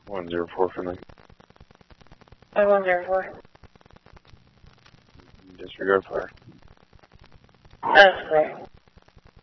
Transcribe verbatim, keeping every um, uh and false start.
one zero four friendly. Oh, one zero four. Disregard fire. That's clear.